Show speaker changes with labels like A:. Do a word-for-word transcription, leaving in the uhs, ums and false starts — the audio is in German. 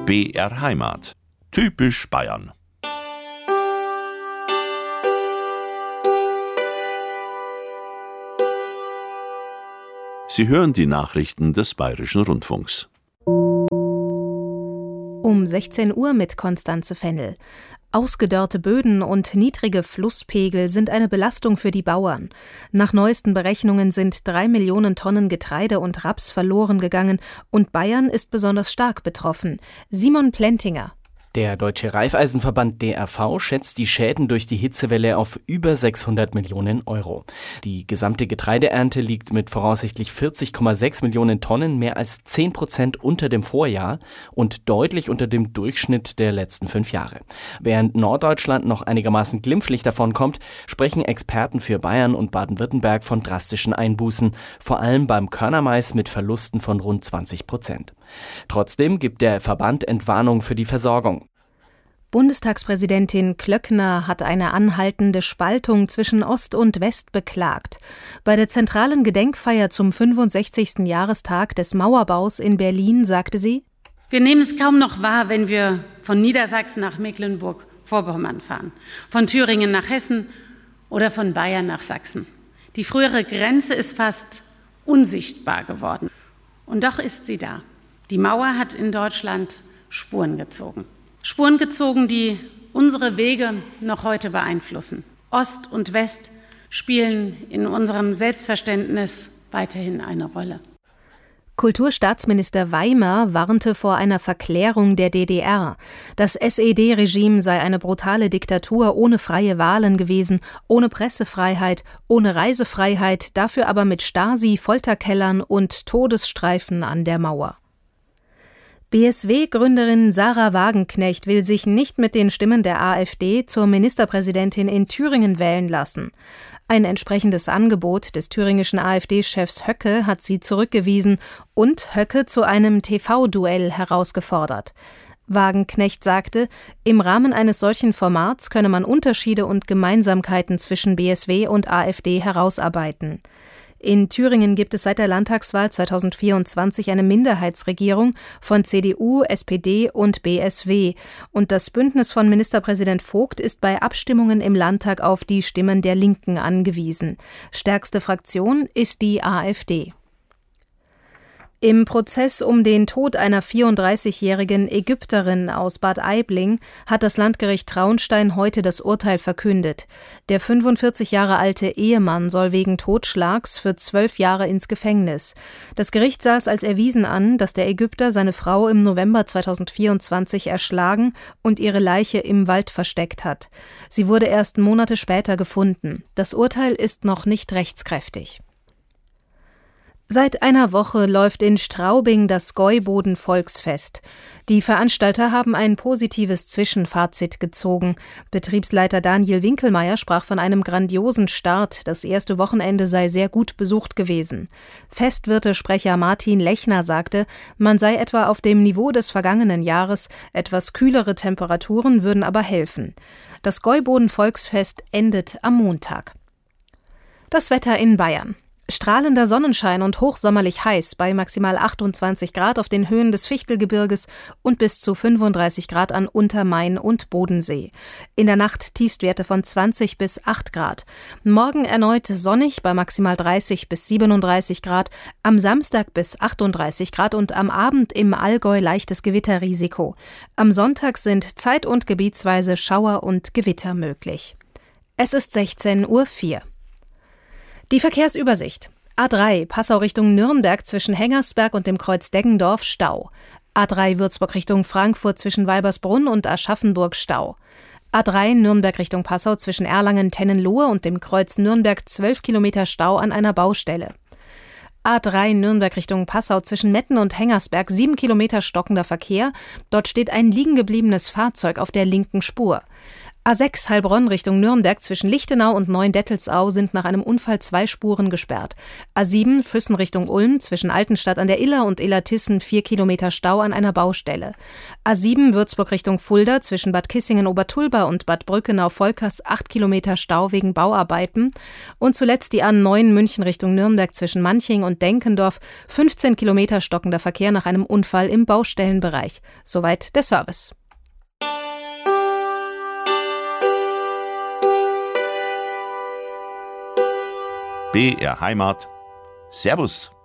A: B R Heimat. Typisch Bayern. Sie hören die Nachrichten des Bayerischen Rundfunks.
B: Um sechzehn Uhr mit Konstanze Fennel. Ausgedörrte Böden und niedrige Flusspegel sind eine Belastung für die Bauern. Nach neuesten Berechnungen sind drei Millionen Tonnen Getreide und Raps verloren gegangen und Bayern ist besonders stark betroffen. Simon Plentinger.
C: Der Deutsche Raiffeisenverband D R V schätzt die Schäden durch die Hitzewelle auf über sechshundert Millionen Euro. Die gesamte Getreideernte liegt mit voraussichtlich vierzig Komma sechs Millionen Tonnen mehr als zehn Prozent unter dem Vorjahr und deutlich unter dem Durchschnitt der letzten fünf Jahre. Während Norddeutschland noch einigermaßen glimpflich davonkommt, sprechen Experten für Bayern und Baden-Württemberg von drastischen Einbußen, vor allem beim Körnermais mit Verlusten von rund zwanzig Prozent. Trotzdem gibt der Verband Entwarnung für die Versorgung.
B: Bundestagspräsidentin Klöckner hat eine anhaltende Spaltung zwischen Ost und West beklagt. Bei der zentralen Gedenkfeier zum fünfundsechzigsten Jahrestag des Mauerbaus in Berlin sagte sie:
D: Wir nehmen es kaum noch wahr, wenn wir von Niedersachsen nach Mecklenburg-Vorpommern fahren, von Thüringen nach Hessen oder von Bayern nach Sachsen. Die frühere Grenze ist fast unsichtbar geworden. Und doch ist sie da. Die Mauer hat in Deutschland Spuren gezogen. Spuren gezogen, die unsere Wege noch heute beeinflussen. Ost und West spielen in unserem Selbstverständnis weiterhin eine Rolle.
B: Kulturstaatsminister Weimer warnte vor einer Verklärung der D D R. Das S E D-Regime sei eine brutale Diktatur ohne freie Wahlen gewesen, ohne Pressefreiheit, ohne Reisefreiheit, dafür aber mit Stasi, Folterkellern und Todesstreifen an der Mauer. B S W-Gründerin Sarah Wagenknecht will sich nicht mit den Stimmen der AfD zur Ministerpräsidentin in Thüringen wählen lassen. Ein entsprechendes Angebot des thüringischen AfD-Chefs Höcke hat sie zurückgewiesen und Höcke zu einem T V-Duell herausgefordert. Wagenknecht sagte, im Rahmen eines solchen Formats könne man Unterschiede und Gemeinsamkeiten zwischen B S W und AfD herausarbeiten. In Thüringen gibt es seit der Landtagswahl zweitausendvierundzwanzig eine Minderheitsregierung von C D U, S P D und B S W. Und das Bündnis von Ministerpräsident Vogt ist bei Abstimmungen im Landtag auf die Stimmen der Linken angewiesen. Stärkste Fraktion ist die AfD. Im Prozess um den Tod einer vierunddreißigjährigen Ägypterin aus Bad Aibling hat das Landgericht Traunstein heute das Urteil verkündet. Der fünfundvierzig Jahre alte Ehemann soll wegen Totschlags für zwölf Jahre ins Gefängnis. Das Gericht sah es als erwiesen an, dass der Ägypter seine Frau im November zweitausendvierundzwanzig erschlagen und ihre Leiche im Wald versteckt hat. Sie wurde erst Monate später gefunden. Das Urteil ist noch nicht rechtskräftig. Seit einer Woche läuft in Straubing das Gäuboden-Volksfest. Die Veranstalter haben ein positives Zwischenfazit gezogen. Betriebsleiter Daniel Winkelmeier sprach von einem grandiosen Start. Das erste Wochenende sei sehr gut besucht gewesen. Festwirte-Sprecher Martin Lechner sagte, man sei etwa auf dem Niveau des vergangenen Jahres, etwas kühlere Temperaturen würden aber helfen. Das Gäuboden-Volksfest endet am Montag. Das Wetter in Bayern. Strahlender Sonnenschein und hochsommerlich heiß bei maximal achtundzwanzig Grad auf den Höhen des Fichtelgebirges und bis zu fünfunddreißig Grad an Untermain und Bodensee. In der Nacht Tiefstwerte von zwanzig bis acht Grad. Morgen erneut sonnig bei maximal dreißig bis siebenunddreißig Grad, am Samstag bis achtunddreißig Grad und am Abend im Allgäu leichtes Gewitterrisiko. Am Sonntag sind zeit- und gebietsweise Schauer und Gewitter möglich. Es ist sechzehn Uhr vier. Die Verkehrsübersicht. A drei, Passau Richtung Nürnberg zwischen Hengersberg und dem Kreuz Deggendorf Stau. A drei, Würzburg Richtung Frankfurt zwischen Weibersbrunn und Aschaffenburg Stau. A drei, Nürnberg Richtung Passau zwischen Erlangen-Tennenlohe und dem Kreuz Nürnberg zwölf Kilometer Stau an einer Baustelle. A drei, Nürnberg Richtung Passau zwischen Metten und Hengersberg sieben Kilometer stockender Verkehr. Dort steht ein liegen gebliebenes Fahrzeug auf der linken Spur. A sechs Heilbronn Richtung Nürnberg zwischen Lichtenau und Neuendettelsau sind nach einem Unfall zwei Spuren gesperrt. A sieben Füssen Richtung Ulm zwischen Altenstadt an der Iller und Illertissen vier Kilometer Stau an einer Baustelle. A sieben Würzburg Richtung Fulda zwischen Bad Kissingen-Obertulba und Bad Brückenau-Volkers acht Kilometer Stau wegen Bauarbeiten. Und zuletzt die A neun München Richtung Nürnberg zwischen Manching und Denkendorf fünfzehn Kilometer stockender Verkehr nach einem Unfall im Baustellenbereich. Soweit der Service.
A: B R Heimat. Servus.